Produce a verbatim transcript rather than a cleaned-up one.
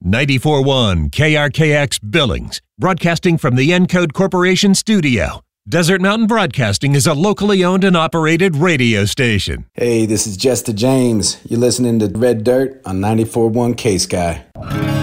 ninety-four point one K R K X Billings, broadcasting from the Encode Corporation studio. Desert Mountain Broadcasting is a locally owned and operated radio station. Hey, this is Jester James. You're listening to Red Dirt on ninety-four point one K-Sky.